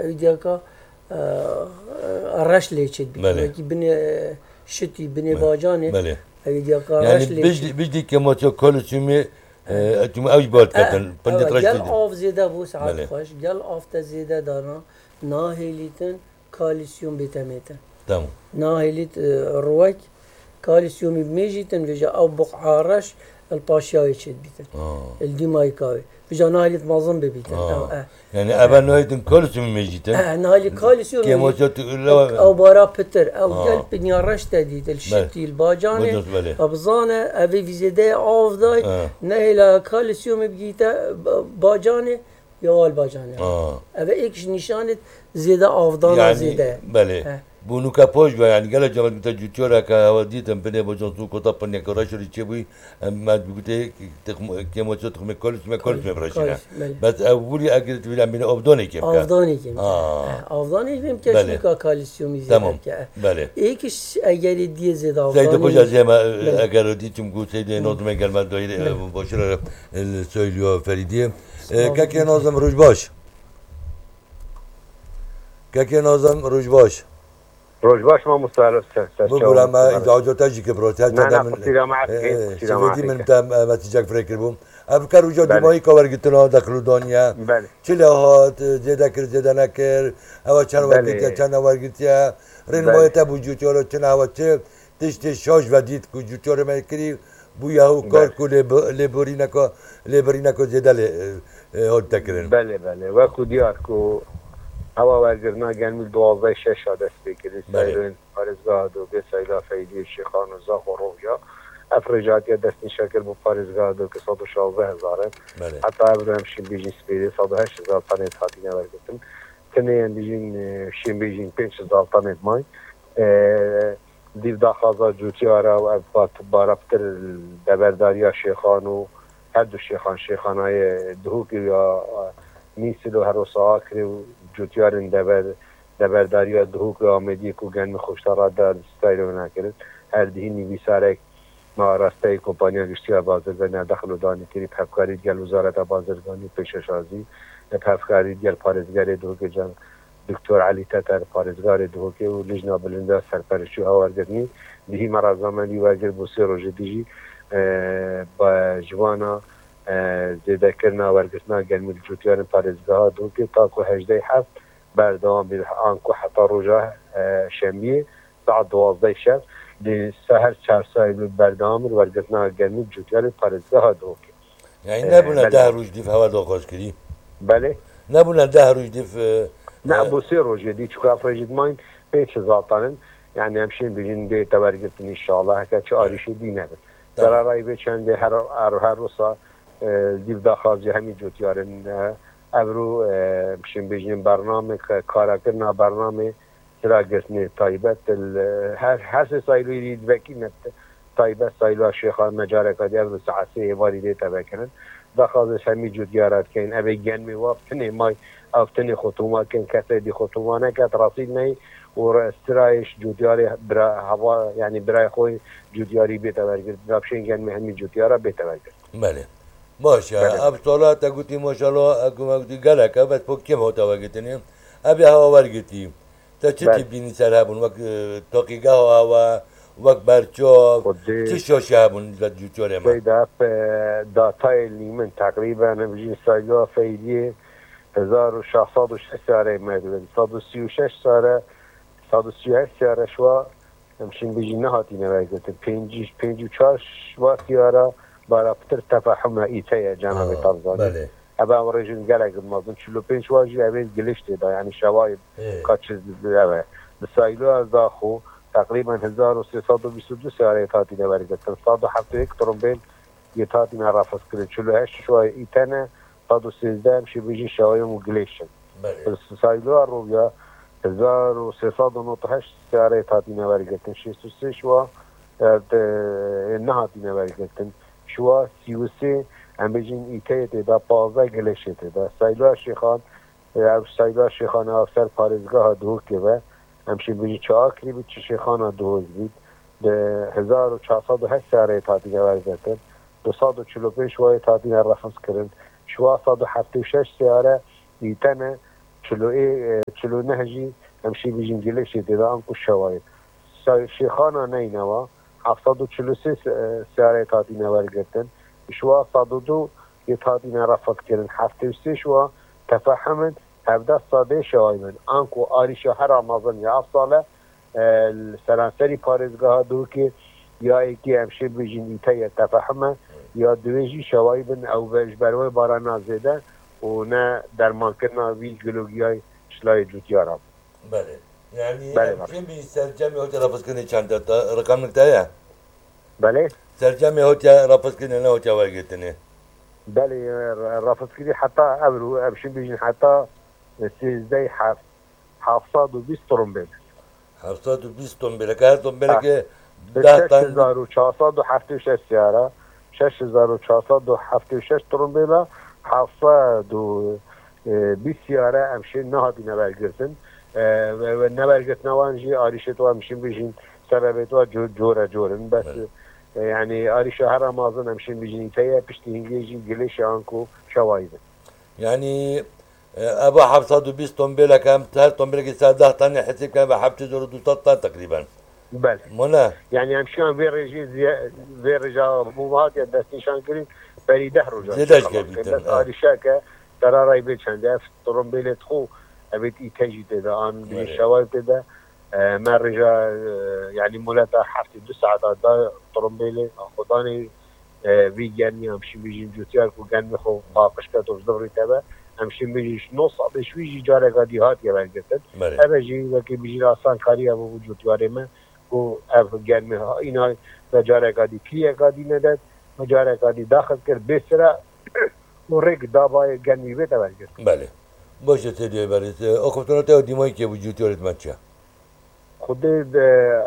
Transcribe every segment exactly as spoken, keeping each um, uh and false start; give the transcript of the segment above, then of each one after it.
ایدیاکا رش لیچید بله. بیت بنی شتی بنی باجانه بله ایدیاکا يعني رش لیچید بيجي بيجي كما تقول تومي تومي اوج بالت كتن بنترش گل تدي آف زیده بو ساعت بله. خوش گل آف تا زیده دارنا ناهیلیتن کالسیوم بیتامیتن تمام ناهیلیت روک کالسیومی بمیجیتن ویجا او بقعارش الباشیای چید بیتن اه الدیمای کاوی ویجا ناهیلیت مازن ببیتن او اه اه يعني ابا نويتن كل تومي ميجيتن اه ناهیلی کالسیوم كما تقول او بارا پتر او آه. گل بنیارش تدید الشتی الباجانه بدرس بله. ابزانه اوی ویزیده آف دای آه. نهیلا کالسیوم بگیتا باجانه یا الباجانه اه اوه ایکش نشانت زیده آفدانا يعني زیده بله اه. بونو كابوش يعني قال جمال بتا جوتورا كوديتم بني بوجون كوتا بني كراشري تشوي ما بيقولي كما تخم كل ما كل ما براشنا کالس بله بس اولي اجرت بلا من ابدوني كم كان آفدانی کم آه. اه. آفدانی کم کش بله. نکا کالسیومی زیده تمام که بله ایکش اگر دیه زیده سيد آفدانی خوش زي ما بله. اگر ديتم قلت سيد نظم قال ما دوير مباشرة السويليو فريدي كاكي نظم روج باش كاكي نظم روج باش روج باش ما مستعد بقول ما إذا عجبت تجي كبرت هذا نه نه من قصيرة معك قصيرة سيدي من معك تام ما تجاك فريكر بوم أفكار وجود بله. ما يكور قلتنا دخلوا دنيا بله چله هات زیاده کر زیاده نکر هوا چند بله. ورگیتیا چند ورگیتیا رین بله. باید تا بوجوتی رو چند هوا چه تشت شاش و دید که جوتی رو میکری بویا هو کار کو لبری نکو لبری نکو زیاده هات تکرن بله بله وکو دیار کو هوا ورگرنا گلمی دوازده شش ها دست بگیری بله. سایلوین پارزگاه دو به سایلا فیدی شیخان و زاق و رویا افرجاتی دست نشکل با پارزگاه دو که صد و شازده هزاره بله حتی ابرو همشین بیجین سپیری صد و هشت هزار تانه تحتینه ورگتن تنه هم بیجین شین بیجین پنج هزار تانه مای دیو دا خوازا جوتی آرا و افبات بارفتر دبرداری شیخان و هر دو شیخان شیخان های دهوکی یا نیسل و هر و ساکری و جوتیارن دبر دبرداری دهوک آمدی کو گن خوشتر داد ستایل و نکرد هر دهی نویسارک ما راسته کمپانیا گشتی بازرگانی داخل و دانی کری پفکاری دیگر وزارت بازرگانی پیششازی پفکاری دیگر پارزگاری دهوک جان دکتر علی تتر پارزگار دهوک و لجنا بلنده سرپرشتی آوردنی دهی مرازمانی واجر بوسی روز دیجی با جوانا زیده کرنا ورگتنا گلمی جوتیان پارزگاه دهوک تا که هجده هفت بردوام بالآنكو حتى رجاه شامية بعد دوازده شب لسهر چهار ساعت بردوام ورگتنا گرمی جوتیان پارزگاه دوكي يعني نبونا ده روج دي في هوا دوغاز كري بله نبونا ده روج دي في نه بو سه روز دی چون افرجید ماین پیش زاتانن يعني همشين بيجين دي تبرگتن ان شاء الله هكا چه آریشی دی نبود در رای به چند هر هر روسا دیو داخازی همین جوتیارن ابرو بشين بيجين برنامج كاراكرنا برنامج تراجسني طيبة هر هر سايلو يريد بكينة طيبة سايلو الشيخان مجارك دي ابرو ساعتي والدي تبكنن داخازش همي جوديارات كاين ابي جنمي وقتني ماي افتني خطومه كان كسدي خطومانه كانت رصيدني واسترايش جودياري برا هوا يعني برا خوي جودياري بيتبرجر بشين جنمي همي جوديارا بيتبرجر بله باشه اب سوالا تا گوتی ماشاءالله اگه گوتی گلک بس پوکیم هوتا وگتنیم ابی هوا ورگتی تا چه تی بینی سر هبون وقت تاقیگه هوا وقت برچاف چه شاشه هبون زد جوتیاره ما سيدا داتای لیمن تقریبا نمیجین سایلا فیدیه هزار و ششصد و شش ساره مدرن صد و سی و شش ساره صد و سی و هشت ساره شوا همشین بجی نهاتی نویزت پنجیش پنج و چهار شوا سیاره برابر تفاهم ایتای جناب تازانی بله ابا ورجن گلک مازن چلو پنج واجی اویز گلشت دا یعنی شواید کاچز اوه بسایلو از داخو تقریبا هزار و سیصد و بیست و دو ساره تاتی نویزت صد و هفت و یک ترمبین یه تاتی نرافس کرد چلو هشت شوا ایتانه صد و سیزده همشی بجی شوایم و گلشن سایلو رویا هزار و سیصد و نوت هشت ساره تاتی نویزت شیست و سه شوا نهاتی نویزت شوا سی و سه ام بجین ایتایت دا پازده گلشت دا سایلو شیخان او سایلو شیخان افسر پارزگاه دوکه و همشین بجی چه آکری بید چه شیخان دوز بید ده هزار و چهارصد و هشت ساره تاتی نویزت دو صد و چل و پنج شوای تاتی نرفس کرد شوا صد و هفت و شش سیاره ایتنه چلو ای چلو نهجی همشی بیجین گلشی دیده انکو شواید شیخانا نینوا هفتصد و چلو سه سیاره تاتی نور گرتن شوا صد و دو یه تاتی نرفت کردن هفته و سه شوا تفهمن هفده ساده شوایمن انکو آریشا هر آمازن یا اف ساله سرانسری پارزگاه دو که یا ایکی همشه بیجین ایتای تفهمه یا دویجی شوایبن او بهش بروی بارا نازیده و نه درمان کرنا وی گلوگی های شلای جوتیارم. بله یعنی بله همچین بی سرجمی هوتی رفض کنی چند تا رقم نکتایه؟ بله سرجمی هوتی رفض کنی نه هوتی ورگتنه؟ بله رفض کنی حتی ابرو همشه بیجین حتی سیزده هفت هفتصد و بیست ترمبیل هفتصد و بیست ترمبیل که هر ترمبیل که شش هزار و چهارصد و هفتاد و شش سیاره شش هزار و چهارصد و هفتاد و شش ترمبیل هفتصد و بیست سیاره همشه نهادی نبرگرتن و نبرگرتن وانجی آریشه تو همشین بیجین سبب تو جوره جورن بس يعني آریشه هر آمازن همشین بیجین ایتایه پشتی هنگیجی گلیش آنکو شوایده يعني ابو هفتصد و بیست ترمبيله كم هر ترمبيله ساده طن حسب كان بحبت زور دوصد طن تقريبا بله منا يعني همشان في رجي في رجا مواد دستنشان كرين بري ده رجا زيدش كبيت بس آریشه که ترى راي بيت چنده ترمبيله خو ابيت ايتاجي ده ان بالشوايب ده ما رجا يعني مولاتها حفتي دو ساعات دا ترمبيله خداني في جاني همشي بيجين جوتيار كو جاني خو باقش كتوز دوري تبا همشي بيجيش نص بش ويجي جارة قادي هات يبان قتل أبا جي وكي بيجي آسان كاري أبو وجود جاري ما كو أب جاني ها إنا جارة قادي كيه قادي ندد جارة قادي داخل كر بسرا ورق دابا جاني بيت أبان قتل بله باشه سيدي باريس أخوتنا تاو ديماي كي وجود جارة ماتشا خدي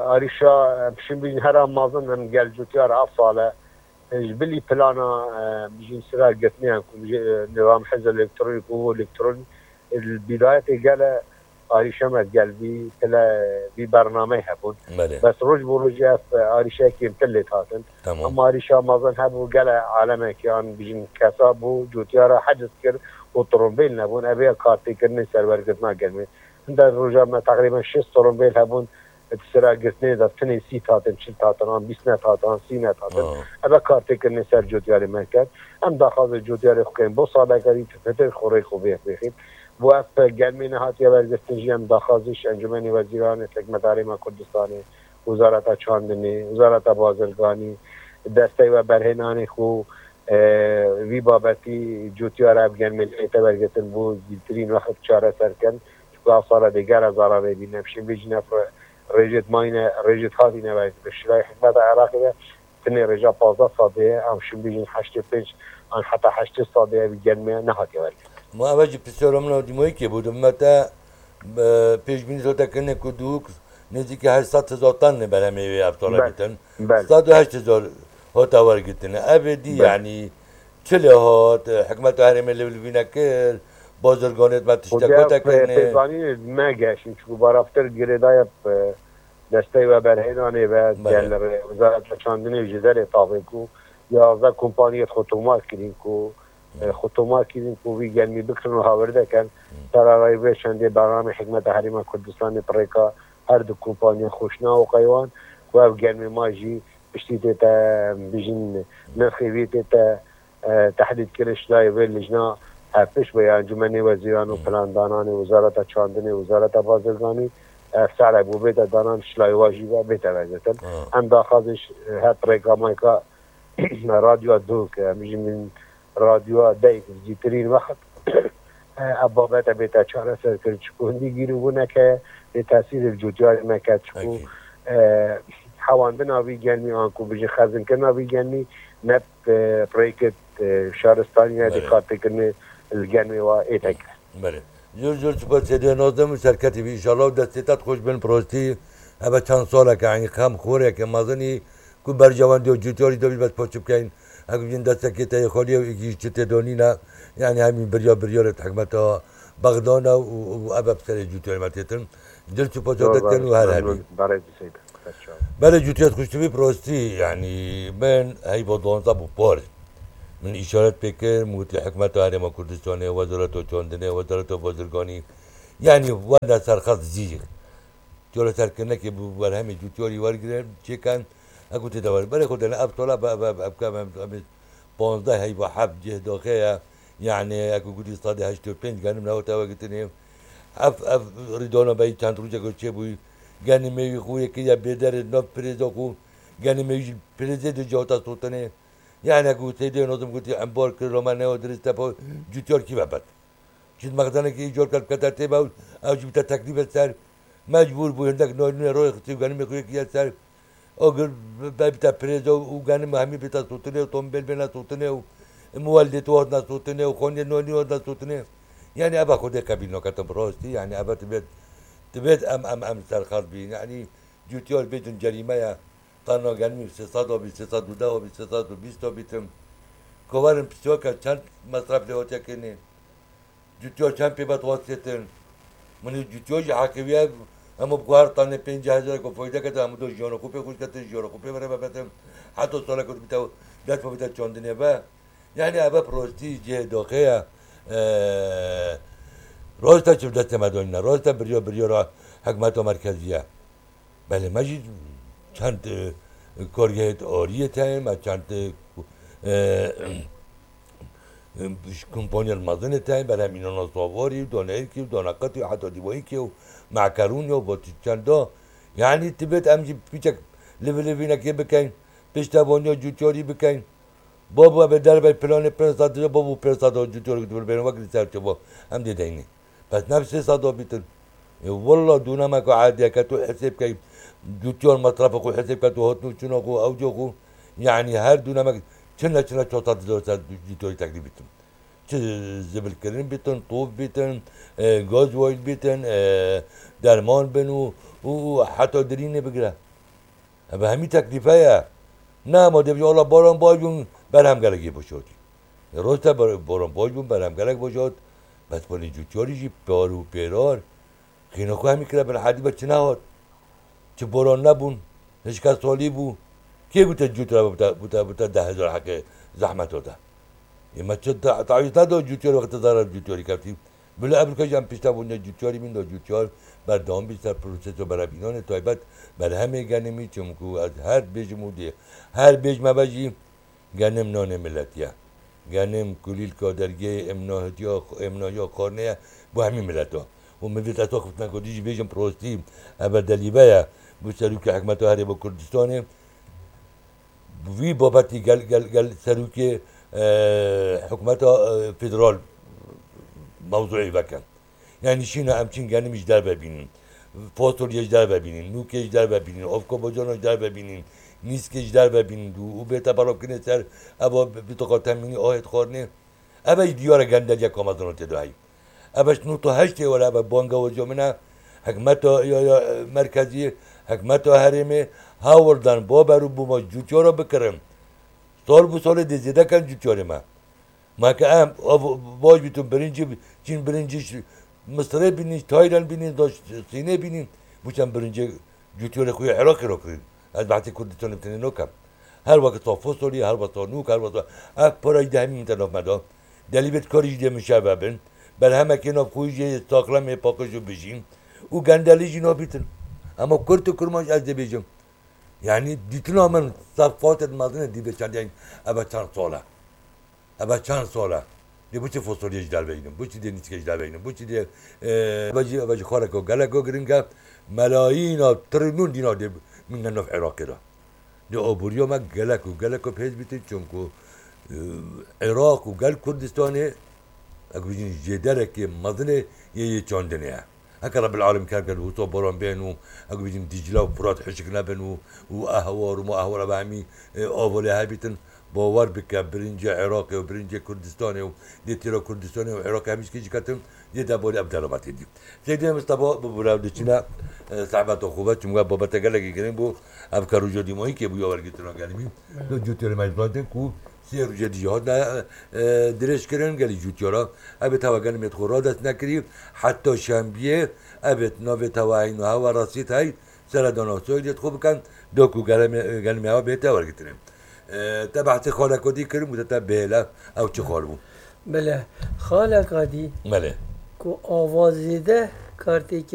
آريشا بشين بيجي هرام مازن هم جال جوتيار أفصاله جبلي بلانا بيجين سرا قتنيا نظام حزب الالكتروني هو الكتروني البداية قال آريشا ما قال بي تلا بي برنامج هبون بس رج برجع آريشا كي امتلت هاتن اما آريشا ما ظن هبو قال عالمه كان بيجين كسابو جوتيارا حجز كر وطرمبيل نبون ابي كارتي كرني سرور قتنا قال عند الرجال ما تقريبا شش طرمبيل هبون تسرا قتني دا تني سي تاتن شل تاتن بيسنا تاتن سينا تاتن ابا كارتي كرني سر جوتياري مكان ام داخل جوتياري خين بو صاله كري فتر خوري خوبي بخير وقف قلمي نهاتي برگستنجی هم داخازش انجمن وزیران حکمت علیمه کردستانی وزارت چاندنی وزارت بازرگانی دسته و برهنانی خو وی بابتی جوتیار افغان ملیت برگستن بود زیترین وقت چاره سر کن چون افسار دیگر از آراره بینم شیم بیج نفر رجت ماین رجت هاتی نباید بشرای حکمت عراقی به تنی رجا پازده ساده هم شیم بیجین هشت پنج آن حتی هشت ساده افغان ملیت نهاتی برگستن ما اوجی پسرمون دیمایی که بودم متا پیش بینی شده کنه کدوک نزدیک هشتصد هزار تن برای میوه ابطالا بیتن صد و هشت هزار هات آور گیتنه ابدی یعنی چله هات حکمت هرم لیول بینا کل بازرگانت ما تشتکوتا کنه پیزانی مگشیم چون بارافتر گریدای دسته و برهنانه و وزارت چاندنی و جزر طابق کو یازده کمپانیت خطومات کرین کو خطومات کردیم که وی گرمی بکرن و هاورده کن ترارای به چنده برنامه حکمت حریم کردستان پریکا هر دو کمپانی خوشنا و قیوان و او گرمی ماجی پشتی تیتا بیجین نرخی تیتا تحدید کرش لای وی لجنا هفش به انجمن وزیران و پلاندانان وزارت چاندنی وزارت بازرگانی سعر ابو بیت دانان شلای واجی و بیت وزیتن هم داخلش هر پریکا مایکا رادیو دو که میجیم من رادیو دایک زیترین وقت ابابت بیتا چهار سر کرد چکوندی گیرو که به تاثیر جوتیار مکت چکو حواندن آوی گلمی آنکو بجی خزن کن آوی گلمی نب پریکت شهرستانی ها دکارتی کنه الگلمی و ایتا کرد بله جور جور سپاس سیدی نازم شرکتی بی انشاءالله دستیتت خوش بین پروستی هبه چند ساله که عنی خم خوره که مازنی که برجواندی و جوتیاری دوی بس پاچوب کن اگه بجین دسته که تای خالی و ایگیش چته دانی نه یعنی همین بریا بریارت حکمتا بغدانا و ابب سر جوتیاری متیتن دل سپاس دادتن و هر همی بله جوتیات خوشتوی پروستی یعنی من هی با دانزه بو پار من اشارت بکر موتی حکمتا هرما کردستانه وزارت و چاندنه وزارت و بازرگانی يعني وانا سرخص زيج جوله تركنا كي برهمي جوتوري ورجل شي كان اكو تدور بري خد انا ابطوله ب كم بونزده هي بحب جهد اخيا يعني اكو قدي صادي هشتو بنت كان من هوتا وقتني اف اف ريدونا باي كان روجا كوتشي بوي كان مي خويا كي بيدر نو بريزوكو كان مي بريزيدو جوتا سوتني يعني اكو تيدي نظم قلت امبور كروماني ودرست بو جوتور كي بابت جد مقدنا كي جور كل كتاتي باو او جبت تكليف سر مجبور بو عندك نو روي ختي كان مي خويا كي سر اگر بتا پریزو او گانی مهمی بتا سوتنه و تومبل بنا سوتنه و موالدت وادنا سوتنه و خونی نونی وادنا سوتنه يعني ابا خود کابینو کتم راستی يعني ابا تبت تبت ام ام ام سرخال بین يعني جوتیار بیتون جریمه یا تانا گنمی سیصد و سیصد و ده و سیصد و بیست و بیتم کوارم پسیو که چند مصرف لیواتیا کنی جوتیار چند پیبت واسطن منی جوتیار حاکویه اما بخار تانه پنج هزار کو فایده کرده اما دو جان خوبه خوش کرده جان خوبه بره ببتم حتی ساله کرد بیتو دست ببیت چاندنه با یعنی ابا پروستی جه داخله راستا چه دست مدانی نه راستا بریا بریا را حکمت مرکزیه بله مجید چند کارگاه آریه تایم و چند کمپانی المازن تایم برای همین ناسواری و دانایکی و داناقتی و حتی دیوایی که و معکرونی و با چندا یعنی تبت امجی پیچک لیولی وینا که بکن پشتوانی و جوتیاری بکن بابا به در بای پلان پرستاد بابا پرستاد و جوتیاری که برای وقتی سرچه با هم دیدینی پس نفس صدا بیتن والله دونه ما که عادیه که تو حساب که جوتیار مصرف خو حساب که تو هاتنو چنا خو اوجو خو یعنی هر دونه ما چنا چنا چوتاد دو جوتیاری تکلیف بیتن چه زبل کردن بیتن طوب بیتن گاز وایل بیتن درمان بنو و حتی درینه بگیره به همین تکلیفه یا نه ما دیگه الله باران باجون برهم گلگی باشد روستا باران باجون برهم گلگ باشد بس بالی جوتیاری جی پارو پیرار خینا خو همی کرده بر حدی بچه نهاد چه باران نبون هیچ کس سالی بو کی گوته جوتیار بوده بوده بوده ده هزار حق زحمت داده ما چه تعیید نداد جوتیار وقت ضرر جوتیاری کردیم بله قبل که جم پیشتا بونده جوتیاری مین داد جوتیار بر دام بیشتر پروسس و برای بینان تایبت بر همه گنمی چون که از هر بیج مودی هر بیج مباجی گنم نان ملتیه گنم کلیل کادرگی امناهتیا امناهیا خارنه با همین ملتا و ملت اتا خفت نکردیش بیجم پروستی اول دلیبه بو سروک حکمت هری با کردستانه وی بابتی گل گل گل سروک حکومت فدرال موضوعی بکن یعنی شینا همچین گنمیش در ببینین فاصلیش در ببینین نوکش در ببینین افکا باجانش در ببینین نیسکش در ببینین و بهتا براب کنه سر ابا بطاقات تمینی آهد خارنه ابا دیار گندل یک آمازون تدایی اباش نو تا هشته ولی ابا بانگا و جامنه حکمت یا مرکزی حکمت هرمه هاوردن بابرو بوما جوتیارا بکرم سال bu سال دیزیده کن جوتیاری ما ما که ام باج بیتون برنجی چین برنجی مصره بینین تایلند بینین داشت سینه بینین بوچن برنجی جوتیاری خوی عراقی رو کرد از بعدی کردستان بتنین نکم هر وقت صافو سالی هر وقت نوک هر وقت اف پرای دهمی منتناف مدا دلیبت کاریش دی میشه ببین بر همه که ناف خویش ساقلم پاکشو بشین و گندلی جینا بیتن اما کرد و کرماش از دی بیجم yani ditna men safat edmadığını dibe çandayın aba çan sola aba çan sola de bu çe fosolye dar beynim bu çe deniz ke dar beynim bu çe de bacı bacı khara ko gala ko gringa ملايين تريليون دينار de من نف عراق ده de oburiyo ma gala ko gala ko pez bitin çünkü عراق و gel Kürdistan'ı اگوجین جداره که مدنه یه چاندنه هكذا رب العالم كان كان هو بران بينو اگوجین دیجلا و فرات حشك نبنو و اهوار و ما اهوار بعمي اولي هابيتن باور بك برنجة عراقي و برنجة كردستاني و ديتيرا كردستاني و عراقي هميش كيجي كاتم يدا بولي ابدالو ما تدي سيدنا مصطفى ببراو ديشنا صعبات خوبات چمگا بابا تگلگی گرين بو افكار جو دي موي كي بو يوار گيتنا گالمي دو جوتير مجبادن کو سير جدي جهاد درش كرن قال جوتيرا ابي توا قال متخورا دست نكري حتى شنبيه ابي نوفي تواين هوا راسيت هاي سردانا سويدت خوب كان دوكو قال قال ما بيتا ورگترم تبعت خالك ودي كرم متتبهلا او چه خالبو بله خالق عادی بله کو آوازیده کارتێکی